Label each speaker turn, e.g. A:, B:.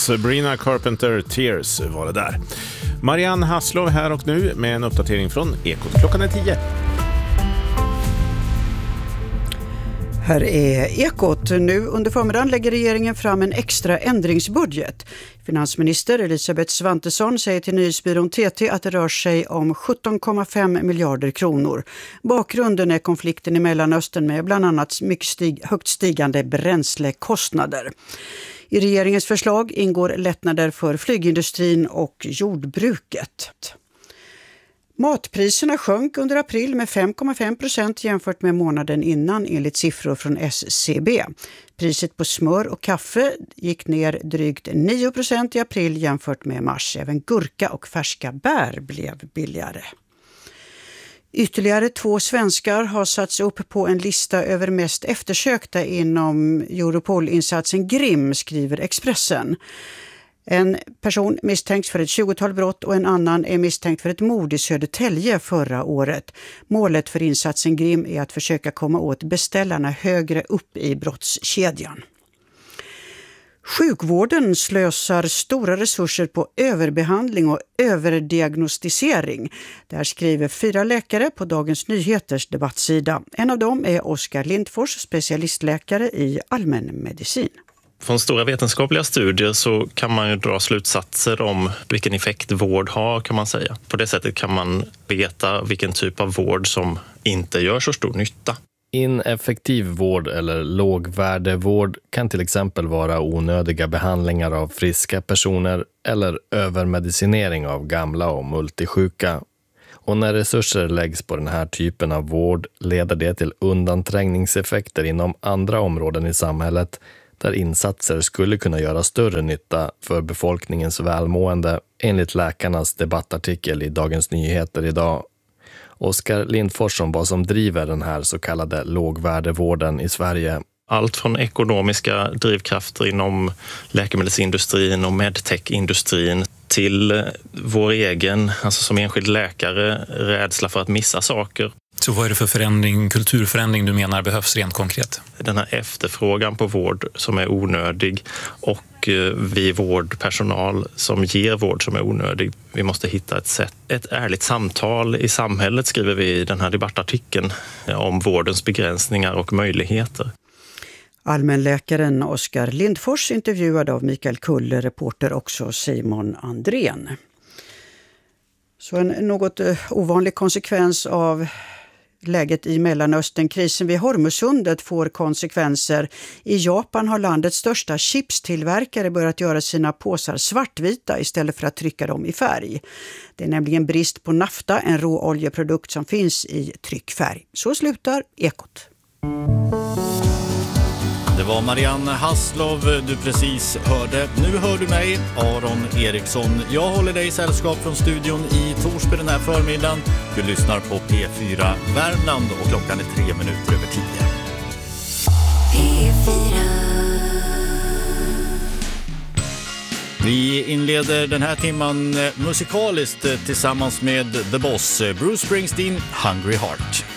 A: Sabrina Carpenter, Tears var det där. Marianne Hasslov här och nu med en uppdatering från Ekot. Klockan är 10.
B: Här är Ekot. Nu under förmiddagen lägger regeringen fram en extra ändringsbudget. Finansminister Elisabeth Svantesson säger till nyhetsbyrån TT att det rör sig om 17,5 miljarder kronor. Bakgrunden är konflikten i Mellanöstern med bland annat högt stigande bränslekostnader. I regeringens förslag ingår lättnader för flygindustrin och jordbruket. Matpriserna sjönk under april med 5,5% jämfört med månaden innan enligt siffror från SCB. Priset på smör och kaffe gick ner drygt 9% i april jämfört med mars. Även gurka och färska bär blev billigare. Ytterligare 2 svenskar har satts upp på en lista över mest eftersökta inom Europol-insatsen Grim, skriver Expressen. En person misstänks för ett 20-tal brott och en annan är misstänkt för ett mord i Södertälje förra året. Målet för insatsen Grim är att försöka komma åt beställarna högre upp i brottskedjan. Sjukvården slösar stora resurser på överbehandling och överdiagnostisering. Där skriver 4 läkare på Dagens Nyheters debattsida. En av dem är Oskar Lindfors, specialistläkare i allmänmedicin.
C: Från stora vetenskapliga studier så kan man ju dra slutsatser om vilken effekt vård har, kan man säga. På det sättet kan man veta vilken typ av vård som inte gör så stor nytta.
D: Ineffektiv vård eller lågvärdevård kan till exempel vara onödiga behandlingar av friska personer eller övermedicinering av gamla och multisjuka. Och när resurser läggs på den här typen av vård leder det till undanträngningseffekter inom andra områden i samhället där insatser skulle kunna göra större nytta för befolkningens välmående, enligt läkarnas debattartikel i Dagens Nyheter idag. Oskar Lindfors om vad som driver den här så kallade lågvärdevården i Sverige.
C: Allt från ekonomiska drivkrafter inom läkemedelsindustrin och medtech-industrin till vår egen, alltså som enskild läkare, rädsla för att missa saker.
E: Så vad är det för kulturförändring du menar behövs rent konkret?
C: Den här efterfrågan på vård som är onödig och vi vårdpersonal som ger vård som är onödig. Vi måste hitta ett ärligt samtal i samhället, skriver vi i den här debattartikeln, om vårdens begränsningar och möjligheter.
B: Allmänläkaren Oskar Lindfors intervjuad av Mikael Kulle, reporter också Simon Andrén. Så en något ovanlig konsekvens av läget i Mellanöstern. Krisen vid Hormuzsundet får konsekvenser. I Japan har landets största chipstillverkare börjat göra sina påsar svartvita istället för att trycka dem i färg. Det är nämligen brist på nafta, en råoljeprodukt som finns i tryckfärg. Så slutar Ekot.
F: Det var Marianne Hasslov du precis hörde. Nu hör du mig, Aron Eriksson. Jag håller dig i sällskap från studion i Torsby den här förmiddagen. Du lyssnar på P4 Värmland och klockan är 3 minuter över 10. P4. Vi inleder den här timman musikaliskt tillsammans med The Boss, Bruce Springsteen, Hungry Heart.